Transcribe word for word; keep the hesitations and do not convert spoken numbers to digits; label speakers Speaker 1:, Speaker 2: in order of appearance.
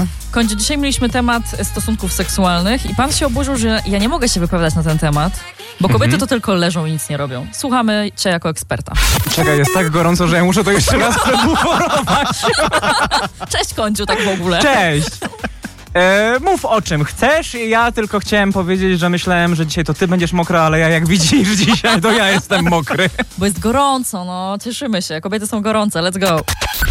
Speaker 1: pan?
Speaker 2: Kończy, dzisiaj mieliśmy temat stosunków seksualnych i pan się oburzył, że ja nie mogę się wypowiadać na ten temat, bo kobiety
Speaker 1: Mhm.
Speaker 2: to tylko leżą i nic nie robią. Słuchamy cię jako eksperta.
Speaker 1: Czekaj, jest tak gorąco, że ja muszę to jeszcze raz przebuforować.
Speaker 2: Cześć, Końciu, tak w ogóle.
Speaker 1: Cześć! E, mów o czym chcesz, ja tylko chciałem powiedzieć, że myślałem, że dzisiaj to ty będziesz mokra, ale ja jak widzisz dzisiaj, to ja jestem mokry.
Speaker 2: Bo jest gorąco, no, cieszymy się. Kobiety są gorące, let's go.